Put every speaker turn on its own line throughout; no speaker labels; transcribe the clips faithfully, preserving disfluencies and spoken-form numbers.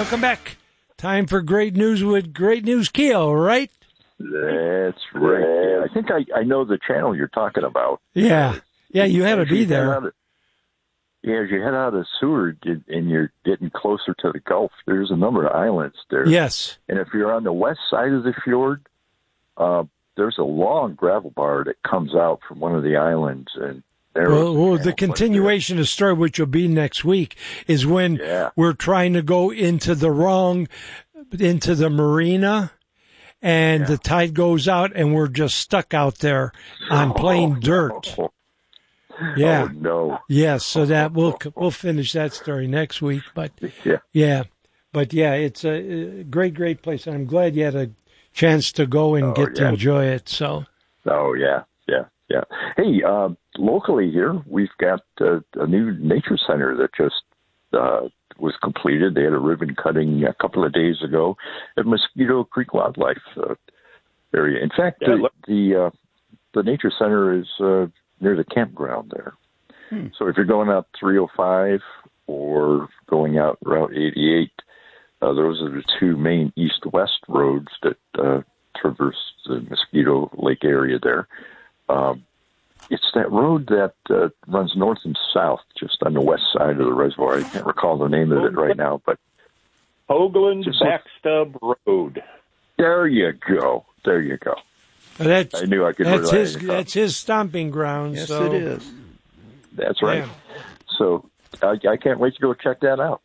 Welcome back. Time for Great News with Great News Keel, right?
That's right. I think I, I know the channel you're talking about.
Yeah. Yeah, you had to be there.
Of, yeah, as you head out of Seward and you're getting closer to the Gulf, there's a number of islands there.
Yes.
And if you're on the west side of the fjord, uh, there's a long gravel bar that comes out from one of the islands. And there
well, well the continuation of the story, which will be next week, is when
yeah.
we're trying to go into the wrong, into the marina, and yeah. the tide goes out, and we're just stuck out there on plain oh, dirt.
No.
Yeah.
Oh, no.
Yeah, so that we'll we'll finish that story next week. But
yeah,
yeah, but yeah, it's a great, great place. I'm glad you had a chance to go and
oh,
get
yeah.
to enjoy it. So.
Oh yeah, yeah, yeah. Hey, uh, locally here, we've got uh, a new nature center that just uh, was completed. They had a ribbon cutting a couple of days ago at Mosquito Creek Wildlife uh, area. In fact, yeah, the look- the, uh, the nature center is uh, near the campground there. Hmm. So if you're going out three oh five or going out Route eighty-eight, uh, those are the two main east-west roads that uh, traverse the Mosquito Lake area there. Um, it's that road that uh, runs north and south, just on the west side of the reservoir. I can't recall the name of it right now, but
Hoagland Backstub Road.
There you go. There you go.
Well, that's,
I knew I could.
That's his. That's his stomping ground.
Yes,
so.
it is.
That's right.
Yeah.
So I, I can't wait to go check that out.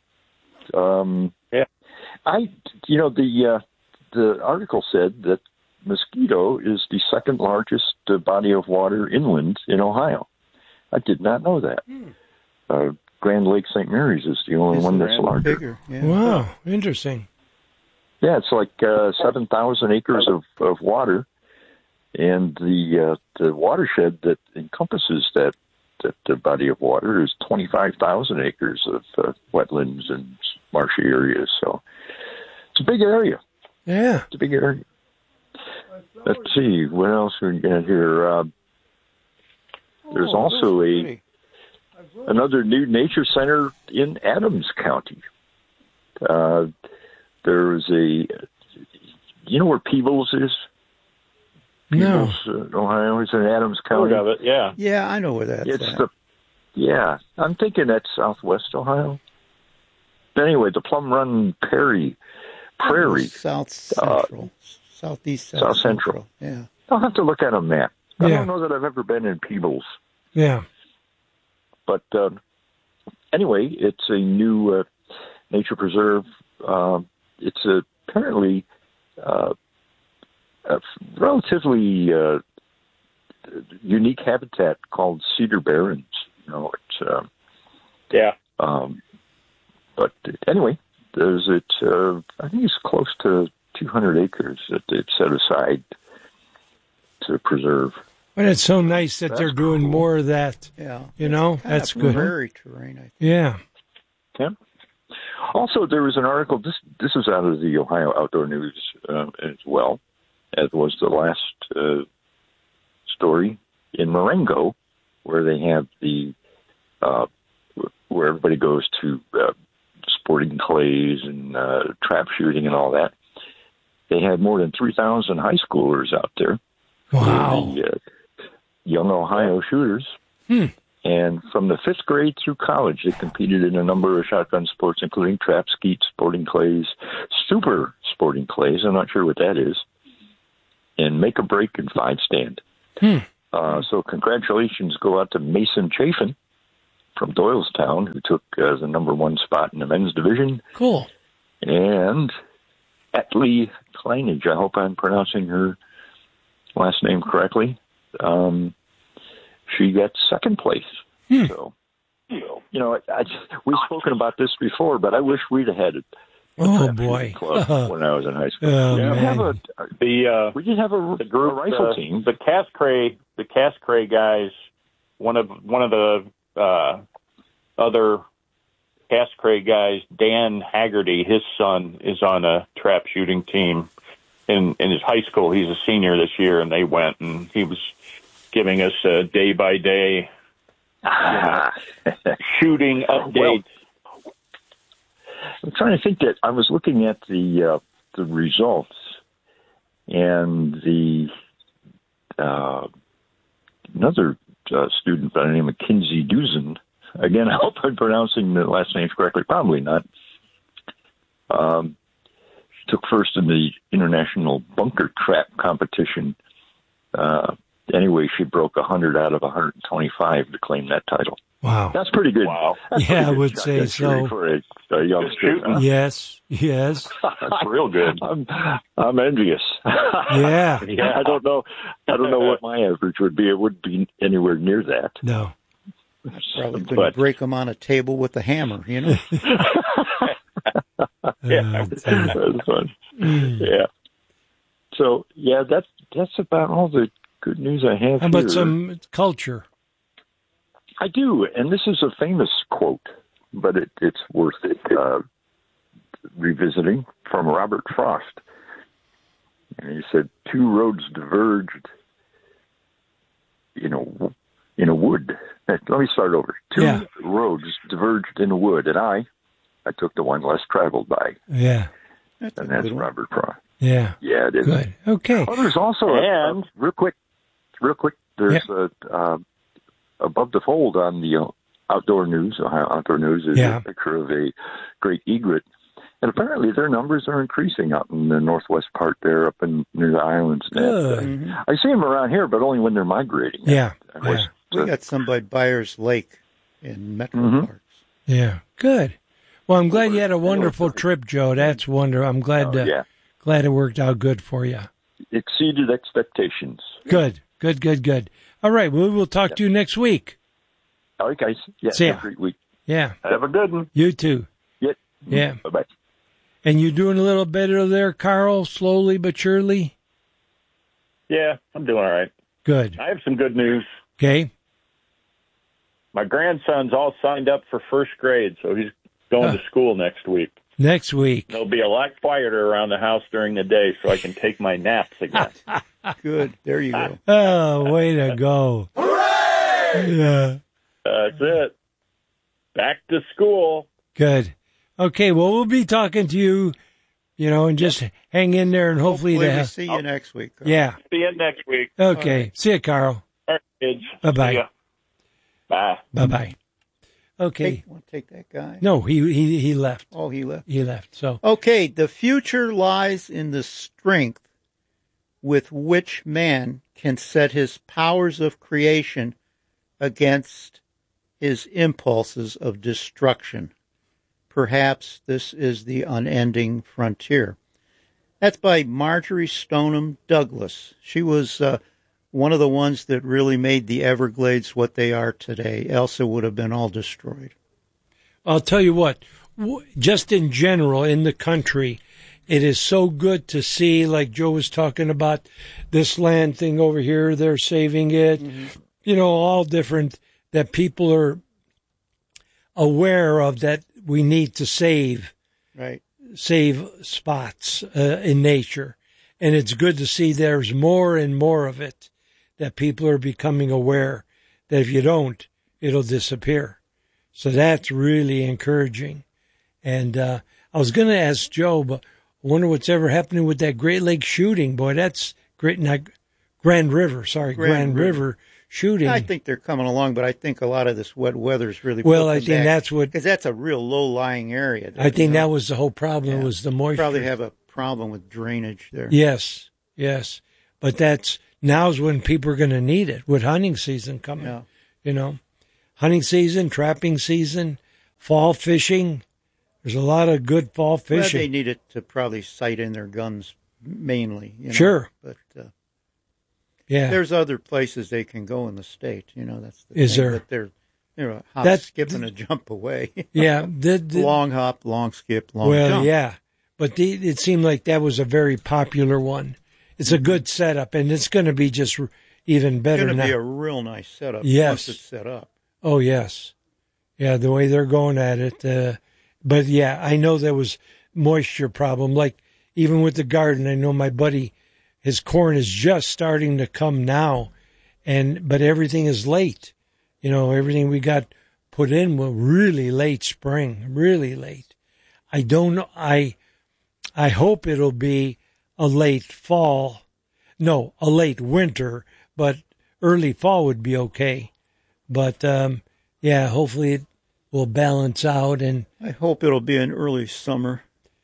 Um,
yeah,
I. You know the uh, the article said that Mosquito is the second largest uh, body of water inland in Ohio. I did not know that. Hmm. Uh, Grand Lake Saint Mary's is the only
it's
one that's larger.
Bigger, yeah.
Wow, interesting.
Yeah, it's like uh, seven thousand acres of, of water, and the uh, the watershed that encompasses that that uh, body of water is twenty-five thousand acres of uh, wetlands and marshy areas. So it's a big area.
Yeah,
it's a big area. Let's see, what else we got here? Uh, there's
oh,
also a another new nature center in Adams County. Uh, there's a, you know where Peebles is? Peebles,
no.
uh, Ohio. It's in Adams County.
Heard of it, yeah.
Yeah, I know where that's
it's
at.
The, yeah, I'm thinking that's southwest Ohio. But anyway, the Plum Run Prairie, Prairie.
South Central. Uh, Southeast South,
South
Central.
Central.
Yeah.
I'll have to look at a map. I
yeah.
don't know that I've ever been in Peebles.
Yeah.
But uh, anyway, it's a new uh, nature preserve. Uh, it's a, apparently uh, a relatively uh, unique habitat called Cedar Barrens. You know, it's uh,
yeah.
Um, but anyway, there's it. Uh, I think it's close to two hundred acres that they've set aside to preserve.
But it's so nice that
That's
they're doing
cool.
more of that.
Yeah.
You know,
kind
that's
of
good.
Prairie terrain, I think.
Yeah.
Yeah. Also, there was an article. This this is out of the Ohio Outdoor News uh, as well, as was the last uh, story in Marengo, where they have the uh, where everybody goes to uh, sporting clays and uh, trap shooting and all that. They had more than three thousand high schoolers out there.
Wow.
The, uh, young Ohio shooters.
Hmm.
And from the fifth grade through college, they competed in a number of shotgun sports, including trap, skeet, sporting clays, super sporting clays, I'm not sure what that is, and make a break and five stand.
Hmm.
Uh, so congratulations go out to Mason Chafin from Doylestown, who took uh, the number one spot in the men's division.
Cool.
And Atlee Kleinage, I hope I'm pronouncing her last name correctly. Um, she got second place.
Hmm.
So, you know, I, I, we've spoken about this before, but I wish we'd have had it.
Oh boy!
Club when I was in high school.
Oh,
we, did have a,
the, uh,
we did have a,
the group,
a rifle
uh,
team.
The Cascray, the Cascray guys. One of one of the uh, other Cascray guys, Dan Haggerty, his son is on a trap shooting team in in his high school. He's a senior this year, and they went, and he was giving us a day by day shooting updates.
Well, trying to think that I was looking at the uh, the results and the uh, another uh, student by the name of Kinsey Duzen. Again, I hope I'm pronouncing the last names correctly. Probably not. Um, she took first in the international bunker trap competition. Uh, anyway, she broke one hundred out of one hundred twenty-five to claim that title.
Wow.
That's pretty good.
Wow.
That's
Yeah,
pretty
I
good
would say
shotgun
so.
For a, a youngster. Huh?
Yes, yes.
That's real good.
I'm, I'm envious.
Yeah.
Yeah.
I don't know. I don't know what my average would be. It wouldn't be anywhere near that.
No.
Probably couldn't
But-
break them on a table with a hammer, you know?
Yeah.
Uh,
That's fun. Yeah. So yeah, that's that's about all the good news I have
how
here.
about some culture?
I do, and this is a famous quote, but it, it's worth it uh, revisiting from Robert Frost. And he said, two roads diverged in a, in a wood. Let me start over. Two
Yeah.
roads diverged in a wood, and I, I took the one less traveled by,
Yeah.
That's a
and that's
good one.
Robert Frost.
Yeah.
Yeah, it is.
Good. Okay.
Oh, there's also a,
And-
a- real quick, real quick. There's a uh, above the fold on the uh, outdoor news. Ohio Outdoor News is
Yeah.
a picture of a great egret, and apparently their numbers are increasing out in the northwest part there, up in near the islands.
Good.
Mhm.
I see them around here, but only when they're migrating.
Yeah.
I
Yeah.
was-
We got some by Byers Lake in Metro
Mhm.
Parks.
Yeah. Good. Well, I'm glad you had a wonderful trip, Joe. That's wonder. I'm glad.
Oh,
To,
yeah,
Glad it worked out good for you.
exceeded expectations.
Good. Good. Good. Good. All right. We will talk to you next week.
All right, guys. Yeah,
See ya.
have a great week.
Yeah.
Have a good one.
You too.
Yeah.
Yeah.
Bye bye.
And you doing a little better there, Carl? Slowly but surely.
Yeah, I'm doing all right.
Good.
I have some good news.
Okay.
My grandson's all signed up for first grade, so he's going
Huh.
to school next week.
Next week.
There'll be a lot quieter around the house during the day, so I can take my naps again.
Good. There you go.
Oh, way to go. Hooray! Yeah.
That's it. Back to school.
Good. Okay. Well, we'll be talking to you, you know, and just hang in there and hopefully,
Hopefully
they
we
have,
see you next week.
yeah.
See you next week.
Okay. See you, Carl.
All right, kids.
Bye-bye.
See ya. Bye.
Bye bye. Okay.
Hey, want to take that guy?
No, he, he, he left.
Oh, he left.
He left. So,
Okay, the future lies in the strength with which man can set his powers of creation against his impulses of destruction. Perhaps this is the unending frontier. That's by Marjorie Stoneham Douglas. She was uh, one of the ones that really made the Everglades what they are today. Else it would have been all destroyed.
I'll tell you what, w- just in general in the country, it is so good to see, like Joe was talking about, this land thing over here, they're saving it, mm-hmm. you know, all different, that people are aware of that we need to save,
Right.
save spots uh, in nature. And it's good to see there's more and more of it, that people are becoming aware that if you don't, it'll disappear. So that's really encouraging. And uh, I was going to ask Joe, but I wonder what's ever happening with that Great Lake shooting. Boy, that's great. Not Grand River, sorry, Grand,
Grand
River.
River
shooting.
I think they're coming along, but I think a lot of this wet weather's really
well,
put
I
them
think
back,
that's what,
because that's a real low-lying area. There,
I think
you know?
that was the whole problem
Yeah.
was the moisture.
Probably have a problem with drainage there.
Yes, yes. But that's, now's when people are going to need it with hunting season coming,
Yeah.
you know. Hunting season, trapping season, fall fishing. There's a lot of good fall
Well,
fishing.
they need it to probably sight in their guns mainly. You know?
Sure.
But uh,
yeah.
there's other places they can go in the state. You know, that's the
Is
thing.
there?
But they're, they're a hop,
That-
skip, and a jump away.
Yeah. The, the,
long hop, long skip, long
well,
jump.
yeah. But the, it seemed like that was a very popular one. It's a good setup, and it's going to be just r- even
It's
better
going to
now.
be a real nice setup
Yes.
once it's set up.
Oh, yes. Yeah, the way they're going at it. Uh, but, yeah, I know there was moisture problem. Like, even with the garden, I know my buddy, his corn is just starting to come now, and but everything is late. You know, everything we got put in was really late spring, really late. I don't know. I, I hope it'll be a late fall. No, a late winter, but early fall would be okay. But, um, yeah, hopefully it will balance out. And
I hope it'll be an early summer.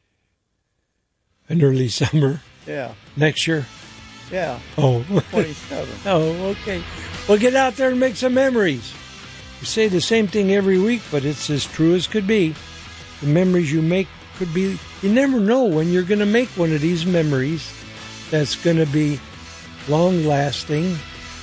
An early summer?
Yeah.
Next year?
Yeah.
Oh.
twenty-seven.
Oh, okay. Well, get out there and make some memories. We say the same thing every week, but it's as true as could be. The memories you make could be, you never know when you're going to make one of these memories that's going to be long-lasting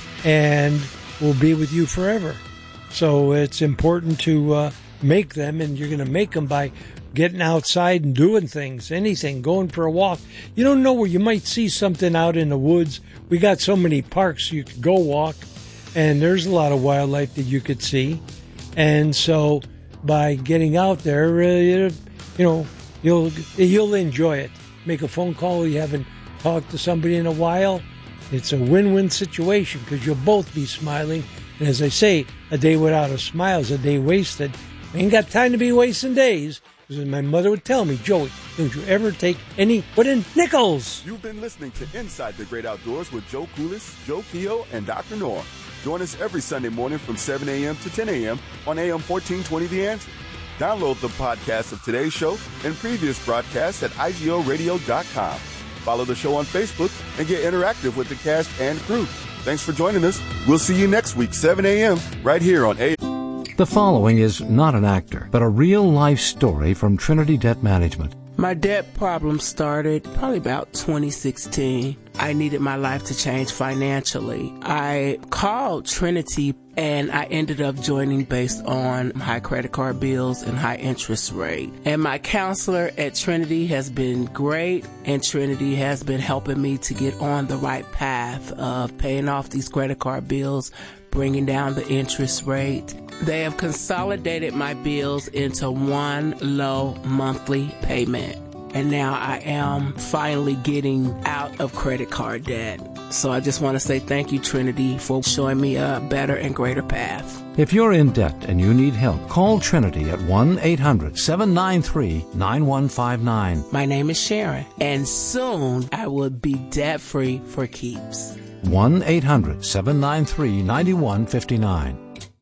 and will be with you forever. So it's important to uh, make them, and you're going to make them by getting outside and doing things, anything, going for a walk. You don't know where you might see something out in the woods. We got so many parks you could go walk, and there's a lot of wildlife that you could see. And so by getting out there, uh, you know, you'll you'll enjoy it. Make a phone call. You haven't talked to somebody in a while. It's a win-win situation because you'll both be smiling. And as I say, a day without a smile is a day wasted. I ain't got time to be wasting days. Because my mother would tell me, Joey, don't you ever take any wooden nickels.
You've been listening to Inside the Great Outdoors with Joe Coolis, Joe Keogh, and Doctor Norm. Join us every Sunday morning from seven a.m. to ten a.m. on A M fourteen twenty The Answer. Download the podcast of today's show and previous broadcasts at I G O radio dot com. Follow the show on Facebook and get interactive with the cast and crew. Thanks for joining us. We'll see you next week, seven a.m., right here on A M.
The following is not an actor, but a real-life story from Trinity Debt Management.
My debt problem started probably about twenty sixteen. I needed my life to change financially. I called Trinity and I ended up joining based on high credit card bills and high interest rate. And my counselor at Trinity has been great, and Trinity has been helping me to get on the right path of paying off these credit card bills, bringing down the interest rate. They have consolidated my bills into one low monthly payment. And now I am finally getting out of credit card debt. So I just want to say thank you, Trinity, for showing me a better and greater path.
If you're in debt and you need help, call Trinity at one eight hundred seven nine three nine one five nine.
My name is Sharon, and soon I will be debt-free for keeps.
one eight hundred seven nine three nine one five nine.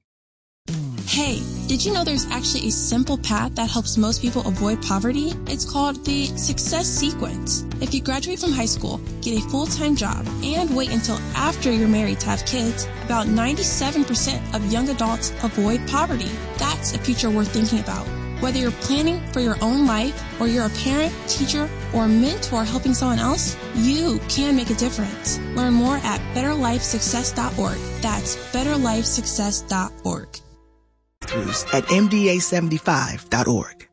Hey, did you know there's actually a simple path that helps most people avoid poverty? It's called the Success Sequence. If you graduate from high school, get a full-time job, and wait until after you're married to have kids, about ninety-seven percent of young adults avoid poverty. That's a future worth thinking about. Whether you're planning for your own life, or you're a parent, teacher, or mentor helping someone else, you can make a difference. Learn more at better life success dot org. That's better life success dot org.
At M D A seventy-five dot org.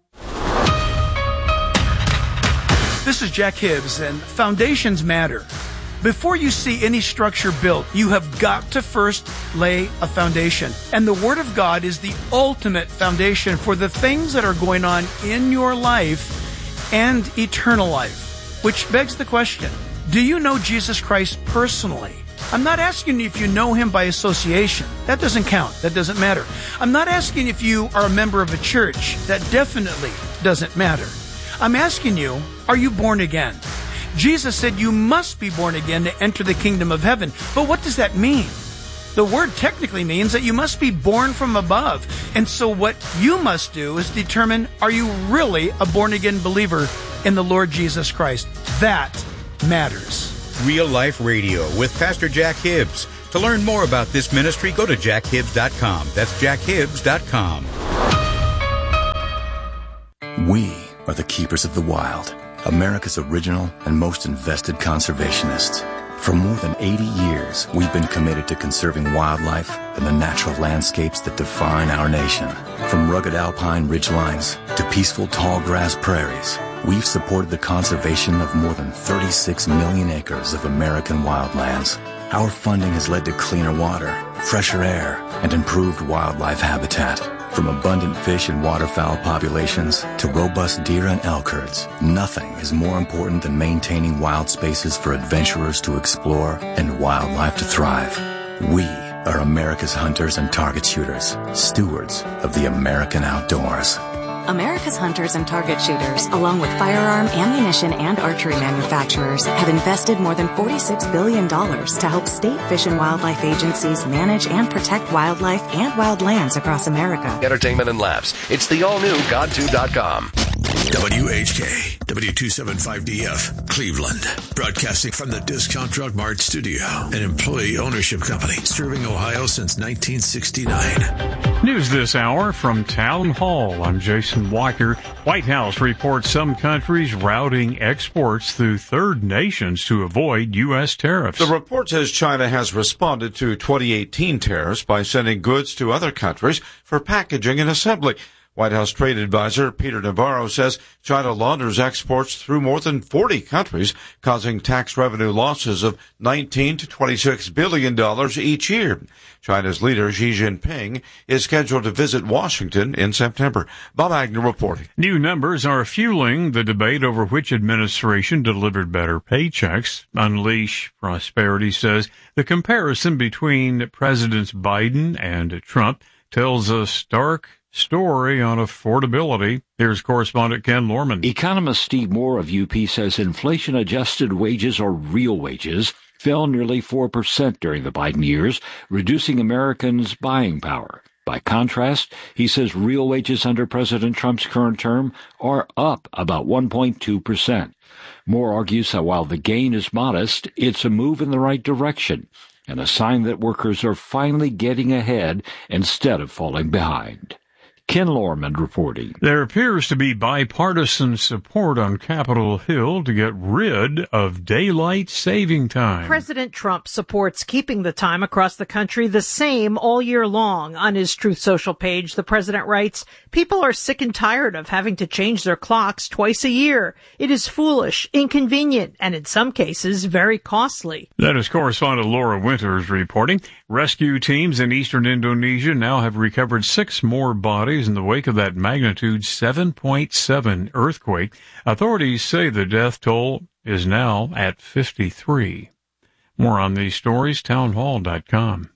This is Jack Hibbs, and foundations matter. Before you see any structure built, you have got to first lay a foundation. And the Word of God is the ultimate foundation for the things that are going on in your life and eternal life. Which begs the question, do you know Jesus Christ personally? I'm not asking if you know Him by association. That doesn't count. That doesn't matter. I'm not asking if you are a member of a church. That definitely doesn't matter. I'm asking you, are you born again? Jesus said you must be born again to enter the kingdom of heaven. But what does that mean? The word technically means that you must be born from above. And so what you must do is determine, are you really a born-again believer in the Lord Jesus Christ? That matters.
Real Life Radio with Pastor Jack Hibbs. To learn more about this ministry, go to jack hibbs dot com. That's jack hibbs dot com.
We are the keepers of the wild, America's original and most invested conservationists. For more than eighty years, we've been committed to conserving wildlife and the natural landscapes that define our nation. From rugged alpine ridgelines to peaceful tall grass prairies, we've supported the conservation of more than thirty-six million acres of American wildlands. Our funding has led to cleaner water, fresher air, and improved wildlife habitat. From abundant fish and waterfowl populations to robust deer and elk herds, nothing is more important than maintaining wild spaces for adventurers to explore and wildlife to thrive. We are America's hunters and target shooters, stewards of the American outdoors.
America's hunters and target shooters, along with firearm, ammunition, and archery manufacturers, have invested more than forty-six billion dollars to help state fish and wildlife agencies manage and protect wildlife and wild lands across America.
Entertainment and laughs. It's the all-new God two dot com.
W H K, W two seventy-five D F, Cleveland. Broadcasting from the Discount Drug Mart studio, an employee ownership company serving Ohio since nineteen sixty-nine.
News this hour from Town Hall. I'm Jason Walker. White House reports some countries routing exports through third nations to avoid U S tariffs.
The report says China has responded to twenty eighteen tariffs by sending goods to other countries for packaging and assembly. White House Trade Advisor Peter Navarro says China launders exports through more than forty countries, causing tax revenue losses of nineteen to twenty-six billion dollars each year. China's leader Xi Jinping is scheduled to visit Washington in September. Bob Agnew reporting.
New numbers are fueling the debate over which administration delivered better paychecks. Unleash Prosperity says the comparison between Presidents Biden and Trump tells a stark story on affordability. Here's correspondent Ken Lorman.
Economist Steve Moore of U P says inflation-adjusted wages, or real wages, fell nearly four percent during the Biden years, reducing Americans' buying power. By contrast, he says real wages under President Trump's current term are up about one point two percent. Moore argues that while the gain is modest, it's a move in the right direction, and a sign that workers are finally getting ahead instead of falling behind. Ken Lorman reporting.
There appears to be bipartisan support on Capitol Hill to get rid of daylight saving time.
President Trump supports keeping the time across the country the same all year long. On his Truth Social page, the president writes, "People are sick and tired of having to change their clocks twice a year. It is foolish, inconvenient, and in some cases, very costly."
That is correspondent Laura Winters reporting. Rescue teams in eastern Indonesia now have recovered six more bodies in the wake of that magnitude seven point seven earthquake. Authorities say the death toll is now at fifty-three. More on these stories, townhall dot com.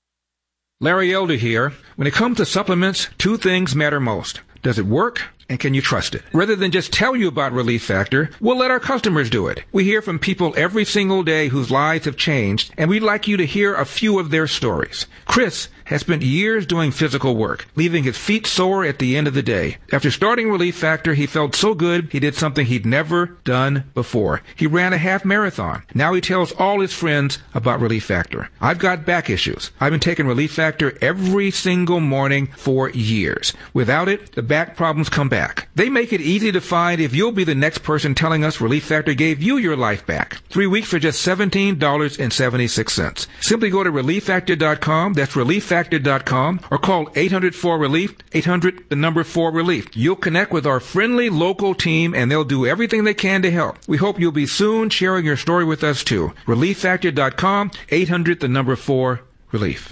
Larry Elder here. When it comes to supplements, two things matter most. Does it work? And can you trust it? Rather than just tell you about Relief Factor, we'll let our customers do it. We hear from people every single day whose lives have changed, and we'd like you to hear a few of their stories. Chris has spent years doing physical work, leaving his feet sore at the end of the day. After starting Relief Factor, he felt so good he did something he'd never done before. He ran a half marathon. Now he tells all his friends about Relief Factor. I've got back issues. I've been taking Relief Factor every single morning for years. Without it, the back problems come back. They make it easy to find if you'll be the next person telling us Relief Factor gave you your life back. Three weeks for just seventeen dollars and seventy-six cents. Simply go to relief factor dot com. That's relief factor dot com, or call eight hundred four relief, eight hundred the number four relief. You'll connect with our friendly local team, and they'll do everything they can to help. We hope you'll be soon sharing your story with us too. relief factor dot com, eight hundred the number four relief.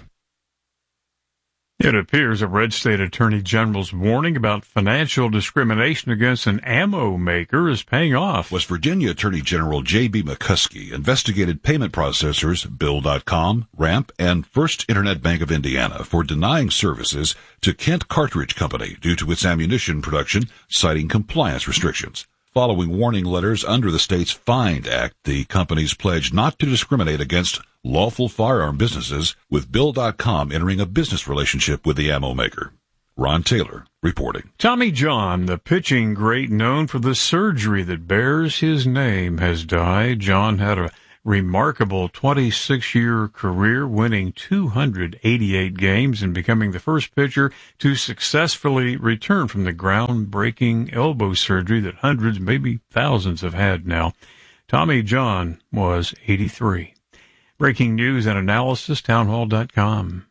It appears a red state attorney general's warning about financial discrimination against an ammo maker is paying off.
West Virginia Attorney General J B McCuskey investigated payment processors Bill dot com, Ramp, and First Internet Bank of Indiana for denying services to Kent Cartridge Company due to its ammunition production, citing compliance restrictions. Following warning letters under the state's FIND Act, the companies pledged not to discriminate against lawful firearm businesses, with Bill dot com entering a business relationship with the ammo maker. Ron Taylor reporting.
Tommy John, the pitching great known for the surgery that bears his name, has died. John had a remarkable twenty-six-year career, winning two hundred eighty-eight games and becoming the first pitcher to successfully return from the groundbreaking elbow surgery that hundreds, maybe thousands, have had now. Tommy John was eighty-three. Breaking news and analysis, townhall dot com.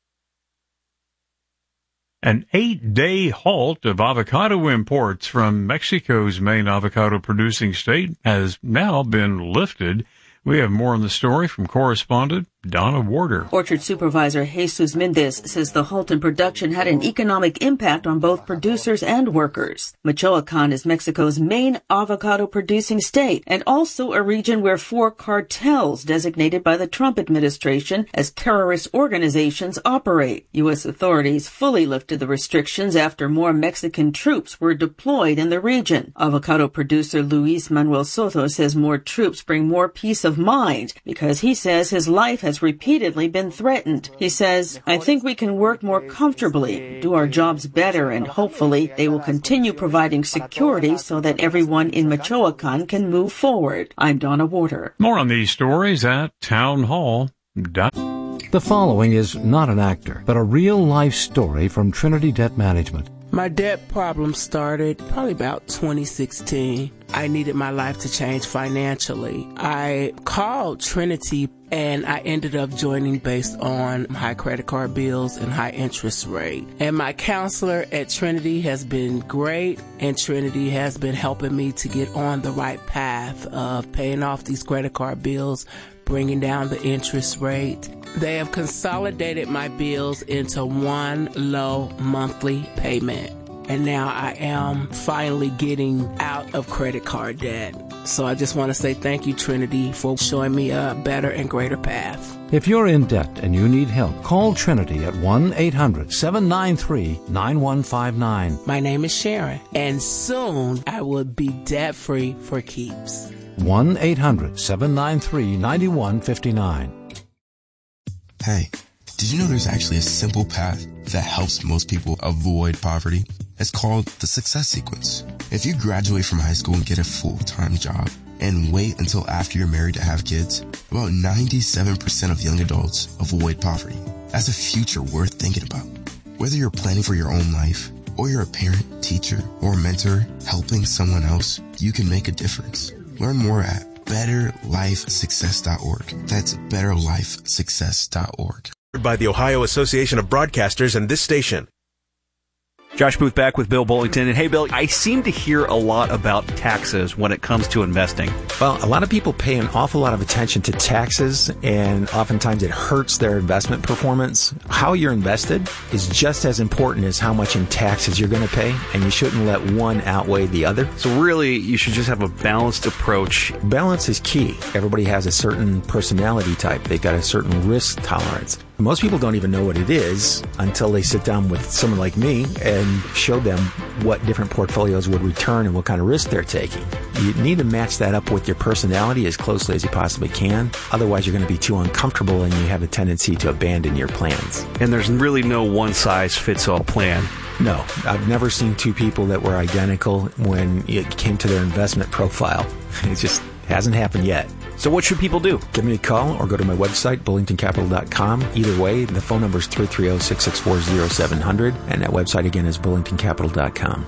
An eight-day halt of avocado imports from Mexico's main avocado-producing state has now been lifted. We have more on the story from correspondent Donna Warder.
Orchard Supervisor Jesus Mendez says the halt in production had an economic impact on both producers and workers. Michoacan is Mexico's main avocado-producing state and also a region where four cartels designated by the Trump administration as terrorist organizations operate. U S authorities fully lifted the restrictions after more Mexican troops were deployed in the region. Avocado producer Luis Manuel Soto says more troops bring more peace of mind because he says his life has repeatedly been threatened. He says, I think we can work more comfortably, do our jobs better, and hopefully they will continue providing security so that everyone in Michoacan can move forward. I'm Donna Warder.
More on these stories at townhall dot com.
The following is not an actor, but a real-life story from Trinity Debt Management.
My debt problem started probably about twenty sixteen. I needed my life to change financially. I called Trinity and I ended up joining based on high credit card bills and high interest rate. And my counselor at Trinity has been great, and Trinity has been helping me to get on the right path of paying off these credit card bills, bringing down the interest rate. They have consolidated my bills into one low monthly payment. And now I am finally getting out of credit card debt. So I just want to say thank you, Trinity, for showing me a better and greater path.
If you're in debt and you need help, call Trinity at one eight hundred seven nine three nine one five nine.
My name is Sharon, and soon I will be debt-free for keeps.
one eight hundred seven nine three nine one five nine.
Hey, did you know there's actually a simple path that helps most people avoid poverty? It's called the Success Sequence. If you graduate from high school and get a full-time job and wait until after you're married to have kids, about ninety-seven percent of young adults avoid poverty. That's a future worth thinking about. Whether you're planning for your own life or you're a parent, teacher, or mentor helping someone else, you can make a difference. Learn more at better life success dot org. That's better life success dot org.
By the Ohio Association of Broadcasters and this station.
Josh Booth back with Bill Bullington. And hey, Bill, I seem to hear a lot about taxes when it comes to investing.
Well, a lot of people pay an awful lot of attention to taxes, and oftentimes it hurts their investment performance. How you're invested is just as important as how much in taxes you're going to pay, and you shouldn't let one outweigh the other.
So really, you should just have a balanced approach.
Balance is key. Everybody has a certain personality type. They've got a certain risk tolerance. Most people don't even know what it is until they sit down with someone like me and show them what different portfolios would return and what kind of risk they're taking. You need to match that up with your personality as closely as you possibly can. Otherwise, you're going to be too uncomfortable and you have a tendency to abandon your plans.
And there's really no one-size-fits-all plan.
No, I've never seen two people that were identical when it came to their investment profile. It just hasn't happened yet.
So what should people do?
Give me a call or go to my website, bullington capital dot com. Either way, the phone number is three three zero, six six four, zero seven zero zero, and that website again is bullington capital dot com.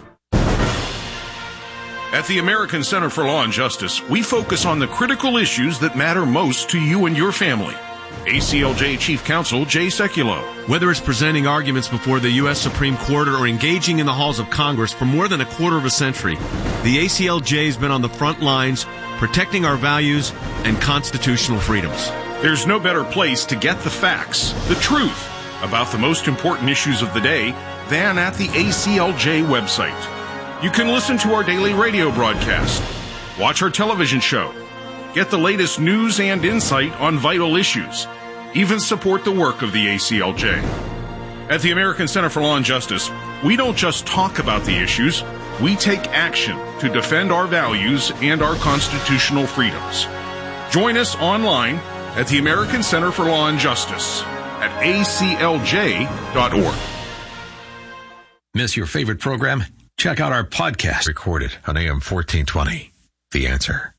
At the American Center for Law and Justice, we focus on the critical issues that matter most to you and your family. A C L J Chief Counsel Jay Sekulow.
Whether it's presenting arguments before the U S Supreme Court or engaging in the halls of Congress for more than a quarter of a century, the A C L J has been on the front lines protecting our values and constitutional freedoms.
There's no better place to get the facts, the truth, about the most important issues of the day than at the A C L J website. You can listen to our daily radio broadcast, watch our television show, get the latest news and insight on vital issues, even support the work of the A C L J. At the American Center for Law and Justice, we don't just talk about the issues, we take action to defend our values and our constitutional freedoms. Join us online at the American Center for Law and Justice at A C L J dot org.
Miss your favorite program? Check out our podcast recorded on A M fourteen twenty. The Answer.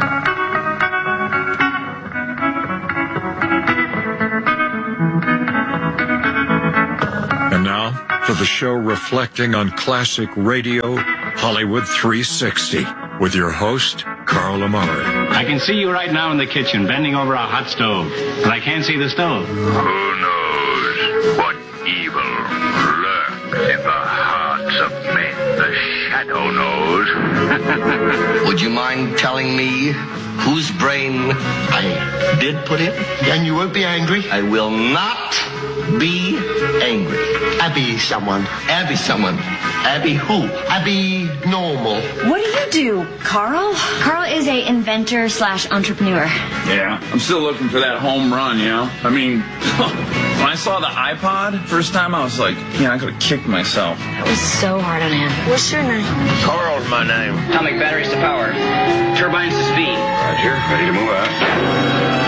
And now for the show reflecting on classic radio, Hollywood three sixty, with your host, Carl Amari.
I can see you right now in the kitchen, bending over a hot stove, but I can't see the stove.
Who knows what evil lurks in the hearts of men? The shadow knows.
Would you mind telling me
whose brain I did put in.
And you won't be angry?
I will not be angry.
Abby someone.
Abby someone. Abby who?
Abby normal.
What do you do, Carl? Carl is a inventor slash entrepreneur.
Yeah, I'm still looking for that home run, you know? I mean, when I saw the iPod first time, I was like, yeah, I could have kicked myself.
That was so hard on him. What's your name?
Carl's my name.
Atomic batteries to power. Turbines to speed.
Roger, ready to move out.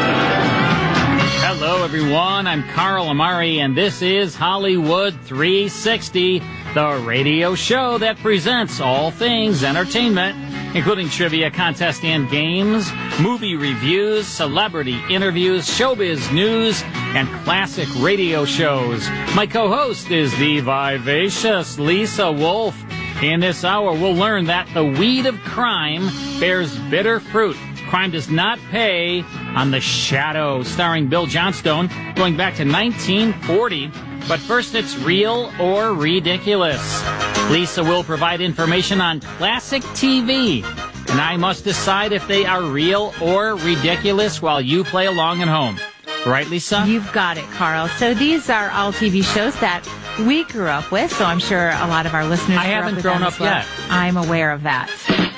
Hello, everyone. I'm Carl Amari, and this is Hollywood three sixty, the radio show that presents all things entertainment, including trivia, contests, and games, movie reviews, celebrity interviews, showbiz news, and classic radio shows. My co-host is the vivacious Lisa Wolf. In this hour, we'll learn that the weed of crime bears bitter fruit. Crime Does Not Pay on The Shadow, starring Bill Johnstone, going back to nineteen forty. But first, it's Real or Ridiculous. Lisa will provide information on classic T V, and I must decide if they are real or ridiculous while you play along at home. Right, Lisa?
You've got it, Carl. So these are all T V shows that we grew up with, so I'm sure a lot of our listeners
I
grew
haven't
up with
grown
them
up
as well.
yet.
I'm aware of that.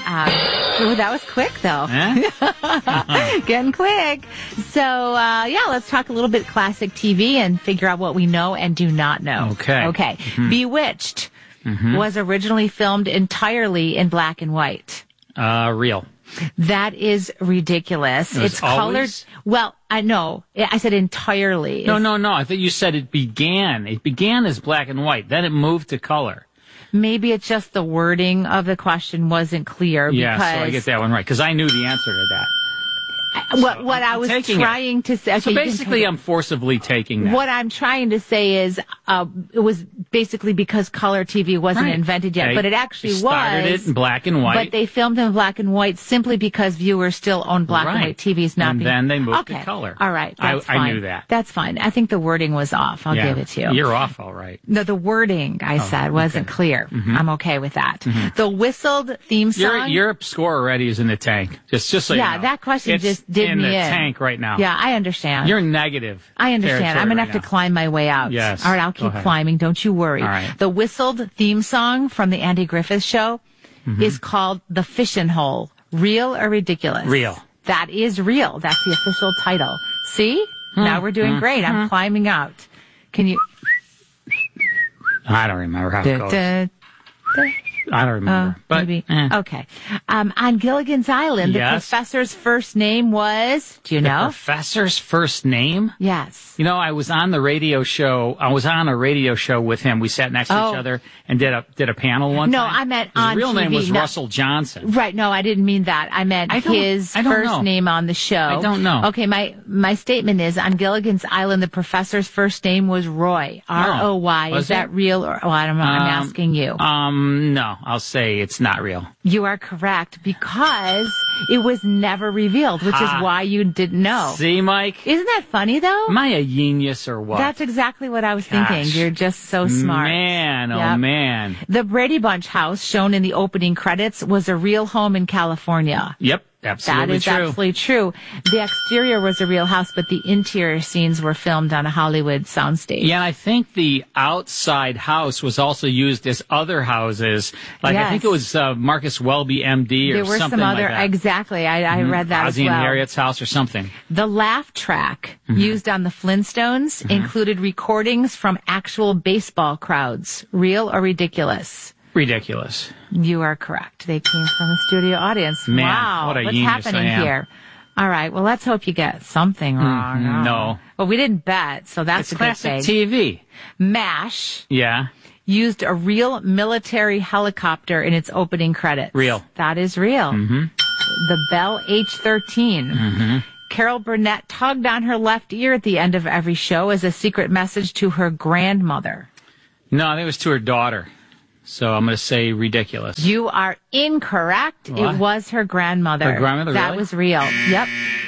Um, ooh, that was quick, though.
Eh? Uh-huh.
Getting quick. So, uh, yeah, let's talk a little bit classic T V and figure out what we know and do not know.
Okay.
Okay.
Mm-hmm.
Bewitched
Mm-hmm.
was originally filmed entirely in black and white.
Uh, real.
That is ridiculous.
It was
it's colored.
always?
Well, I know. I said entirely.
No,
It's-
no, no. I thought you said it began. It began as black and white. Then it moved to color.
Maybe it's just the wording of the question wasn't clear.
Yeah,
because
so I get that one right. Because I knew the answer to that.
What, what I was
taking
trying
it.
to say. Okay,
So
you can
basically,
take it.
I'm forcibly taking that.
What I'm trying to say is, uh, it was basically because color T V wasn't
Right.
invented yet,
They-
but it actually
they started
was.
it in black and white.
But they filmed in black and white simply because viewers still own black and
Right.
white T Vs, not
And
being-
then they moved to
okay.
color.
All right,
I-
that's
I
fine.
knew that.
That's fine. I think the wording was off. I'll
Yeah.
give it to you.
You're off, all right.
No, the wording I
Oh,
said wasn't
okay.
clear.
Mhm.
I'm okay with that.
Mhm.
The whistled theme
Your,
song.
your score already is in the tank. Just, just so
yeah,
you know.
that question
It's
just did
in
me
the
in.
tank right now.
Yeah, I understand.
You're negative.
I understand.
territory
I'm going to
right
have to
now.
climb my way out.
Yes.
All right, I'll
Go
keep
ahead.
climbing. Don't you worry.
All right.
The whistled theme song from the Andy Griffith Show
Mhm.
is called The Fishin' Hole. Real or ridiculous?
Real.
That is real. That's the official title. See? Now we're doing
Mhm.
great. I'm
Mhm.
climbing out. Can you?
I don't remember how it
Da,
goes.
da, da.
I don't remember.
Uh,
but
maybe.
eh.
Okay. Um, on Gilligan's Island, the
Yes.
professor's first name was, do you
The
know?
professor's first name?
Yes.
You know, I was on the radio show. I was on a radio show with him. We sat next to
Oh.
each other and did a did a panel one
No,
time.
I meant
His
on
real name
T V,
was
no.
Russell Johnson.
Right. No, I didn't mean that. I meant
I don't-
his
I don't
first
know.
name on the show.
I don't know.
Okay. My, my statement is on Gilligan's Island, the professor's first name was Roy. R O Y.
was
Is that
it?
real or, well, I don't know. I'm
Um,
asking you.
Um, no, I'll say it's not real.
You are correct because it was never revealed, which
Ah.
is why you didn't know.
See, Mike?
Isn't that funny though?
Am I a genius or what?
That's exactly what I was
Gosh.
thinking. You're just so smart.
Man, oh
Yep.
man.
The Brady Bunch house shown in the opening credits was a real home in California.
Yep, absolutely
That is
true.
absolutely true. The exterior was a real house, but the interior scenes were filmed on a Hollywood soundstage.
Yeah, and I think the outside house was also used as other houses. Like, I think
Yes.
it was uh, Marcus Welby, M D, or
There were
something
some other,
like that.
exactly. I, I
Mhm.
read that
Ozzie
as well.
and Harriet's house or something.
The laugh track
Mhm.
used on the Flintstones
Mhm.
included recordings from actual baseball crowds. Real or ridiculous?
Ridiculous.
You are correct. They came from a studio audience.
Man,
wow.
what a
What's
genius
happening
I am.
here? All right. Well, let's hope you get something wrong.
Mhm. No.
Well, we didn't bet, so that's
It's
a good
classic
thing.
T V.
MASH
Yeah,
used a real military helicopter in its opening credits.
real.
That is real.
Mm-hmm.
The Bell H thirteen.
Mm-hmm.
Carol Burnett tugged on her left ear at the end of every show as a secret message to her grandmother.
No, I think it was to her daughter. So I'm going to say ridiculous.
You are incorrect.
What?
It was her grandmother.
Her grandmother,
That
really?
was real. Yep.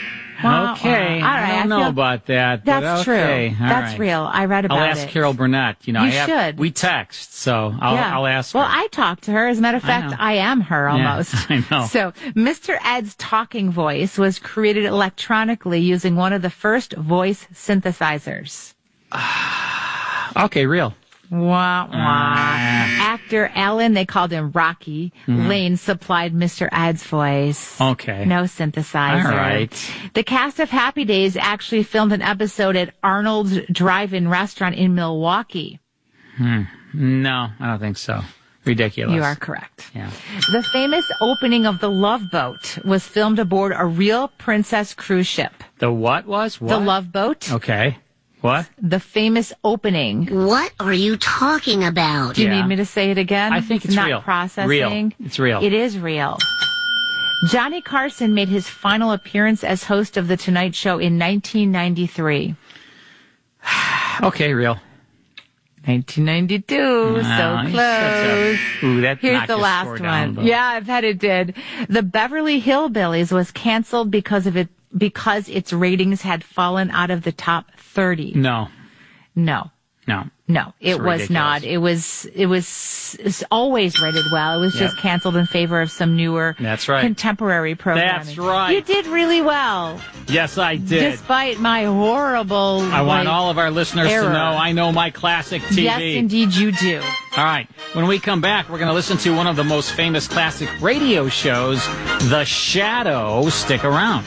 Wah,
Okay,
wah. All right,
I don't know
feel-
about that. But
That's
okay.
true.
All
That's
right.
real. I read about
I'll ask
it.
Carol Burnett. You know,
You
I have,
should.
We text, so I'll,
Yeah.
I'll ask
Well,
her.
I talked to her. As a matter of
I
fact,
know.
I, am her
Yeah,
almost.
I know.
So, Mister Ed's talking voice was created electronically using one of the first voice synthesizers.
Okay, real.
Wah, wah. Actor Alan, they called him Rocky,
Mhm.
Lane supplied Mister Ed's voice.
Okay.
No synthesizer.
All right.
The cast of Happy Days actually filmed an episode at Arnold's Drive-In Restaurant in Milwaukee.
Hmm. No, I don't think so. Ridiculous.
You are correct.
Yeah.
The famous opening of the Love Boat was filmed aboard a real Princess cruise ship.
The what was? What?
The Love Boat.
Okay. What?
The famous opening.
What are you talking about?
Do you
Yeah.
need me to say it again?
I think it's
not
real.
processing.
Real. It's real.
It is real. Johnny Carson made his final appearance as host of The Tonight Show in nineteen ninety-three.
Okay, real.
nineteen ninety-two,
Wow,
so
he's
close.
such a- Ooh, that
Here's
knocked
the
his
last
score down,
one.
though.
Yeah, I bet it did. The Beverly Hillbillies was canceled because of it, because its ratings had fallen out of the top thirty.
No.
No.
No.
No, it
It's
was
ridiculous.
not. It was, it was it's always rated well. It was just
Yep.
canceled in favor of some newer
That's right.
contemporary programming.
That's right.
You did really well.
Yes, I did.
Despite my horrible
I want
like,
all of our listeners
error.
to know I know my classic T V.
Yes, indeed you do.
All right. When we come back, we're going to listen to one of the most famous classic radio shows, The Shadow. Stick around.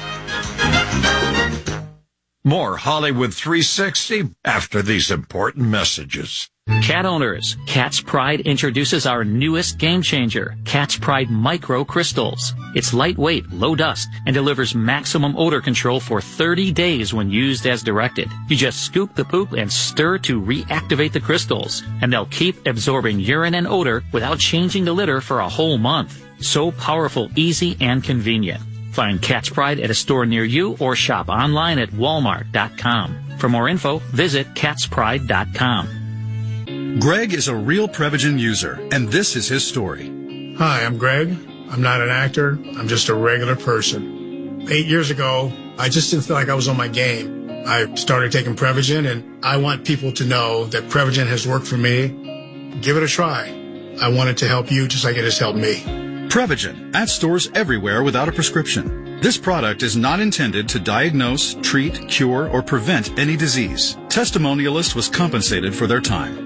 More Hollywood three sixty after these important messages.
Cat owners, Cat's Pride introduces our newest game changer, Cat's Pride Micro Crystals. It's lightweight, low dust, and delivers maximum odor control for thirty days when used as directed. You just scoop the poop and stir to reactivate the crystals, and they'll keep absorbing urine and odor without changing the litter for a whole month. So powerful, easy, and convenient. Find Cat's Pride at a store near you or shop online at walmart dot com. For more info, visit cats pride dot com.
Greg is a real Prevagen user, and this is his story.
Hi, I'm Greg. I'm not an actor. I'm just a regular person. Eight years ago, I just didn't feel like I was on my game. I started taking Prevagen, and I want people to know that Prevagen has worked for me. Give it a try. I want it to help you just like it has helped me.
Prevagen, at stores everywhere without a prescription. This product is not intended to diagnose, treat, cure, or prevent any disease. Testimonialist was compensated for their time.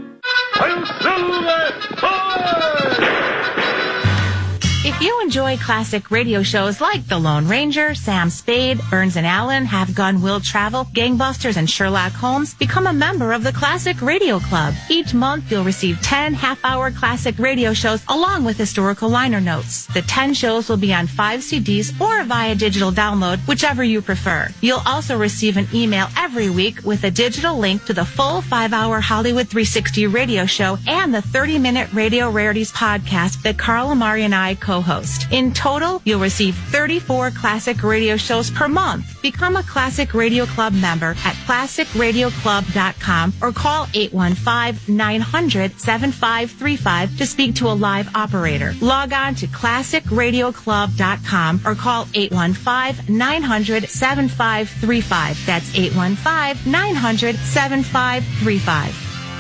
If you enjoy classic radio shows like The Lone Ranger, Sam Spade, Burns and Allen, Have Gun Will Travel, Gangbusters, and Sherlock Holmes, become a member of the Classic Radio Club. Each month, you'll receive ten half-hour classic radio shows along with historical liner notes. The ten shows will be on five C Ds or via digital download, whichever you prefer. You'll also receive an email every week with a digital link to the full five-hour Hollywood three sixty radio show and the thirty-minute Radio Rarities podcast that Carl Amari and I co-host. In total, you'll receive thirty-four classic radio shows per month. Become a Classic Radio Club member at classic radio club dot com or call eight one five, nine hundred, seven five three five to speak to a live operator. Log on to classic radio club dot com or call eight one five, nine hundred, seven five three five. That's eight one five, nine hundred, seven five three five.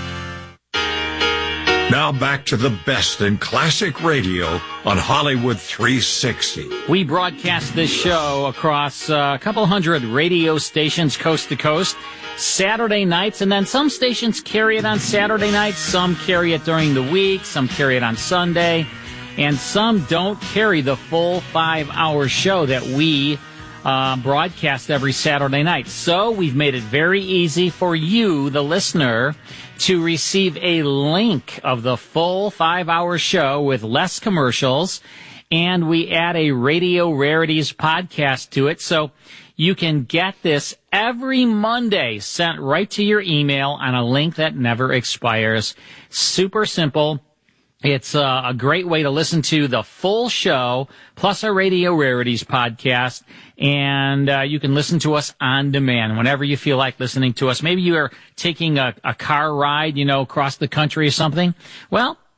Now back to the best in classic radio on Hollywood three sixty.
We broadcast this show across uh, a couple hundred radio stations coast to coast Saturday nights, and then some stations carry it on Saturday nights, some carry it during the week, some carry it on Sunday, and some don't carry the full five-hour show that we uh, broadcast every Saturday night. So we've made it very easy for you, the listener, to receive a link of the full five-hour show with less commercials, and we add a Radio Rarities podcast to it, so you can get this every Monday sent right to your email on a link that never expires. Super simple. It's uh, a great way to listen to the full show, plus our Radio Rarities podcast, and uh, you can listen to us on demand whenever you feel like listening to us. Maybe you are taking a, a car ride, you know, across the country or something. Well,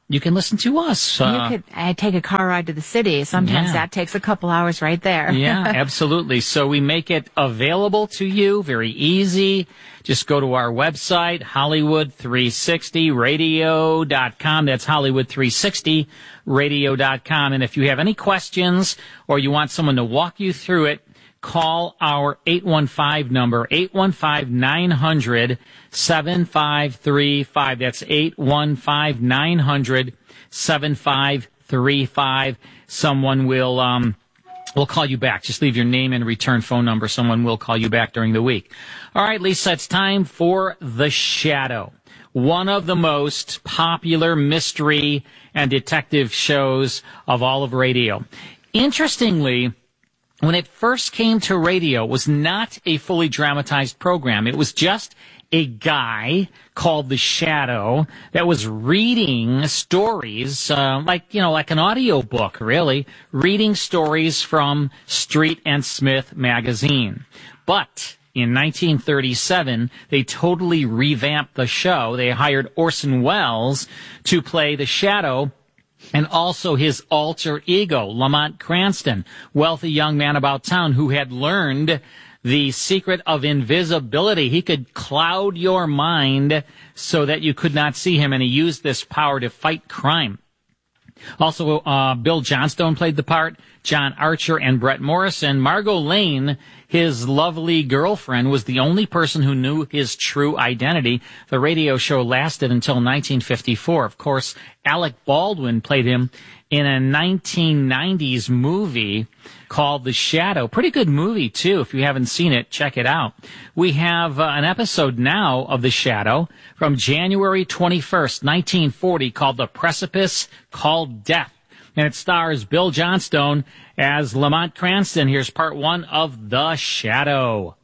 you can listen to us. Uh,
you could uh, take a car ride to the city. Sometimes
yeah.
that takes a couple hours right there.
Yeah, absolutely. So we make it available to you, very easy. Just go to our website, Hollywood three sixty radio dot com. That's Hollywood three sixty radio dot com. And if you have any questions or you want someone to walk you through it, call our eight one five number, eight one five, nine hundred, seven five three five. That's eight one five, nine hundred, seven five three five. Someone will, um, will call you back. Just leave your name and return phone number. Someone will call you back during the week. All right, Lisa, it's time for The Shadow. One of the most popular mystery and detective shows of all of radio. Interestingly, when it first came to radio, it was not a fully dramatized program. It was just a guy called The Shadow that was reading stories, uh, like, you know, like an audio book, really, reading stories from Street and Smith magazine. But in nineteen thirty-seven, they totally revamped the show. They hired Orson Welles to play The Shadow, and also his alter ego, Lamont Cranston, wealthy young man about town who had learned the secret of invisibility. He could cloud your mind so that you could not see him, and he used this power to fight crime. Also, uh, Bill Johnstone played the part, John Archer and Brett Morrison. Margot Lane, his lovely girlfriend, was the only person who knew his true identity. The radio show lasted until nineteen fifty-four. Of course, Alec Baldwin played him in a nineteen nineties movie called The Shadow. Pretty good movie, too. If you haven't seen it, check it out. We have uh, an episode now of The Shadow from January twenty-first, nineteen forty, called The Precipice Called Death. And it stars Bill Johnstone as Lamont Cranston. Here's part one of The Shadow.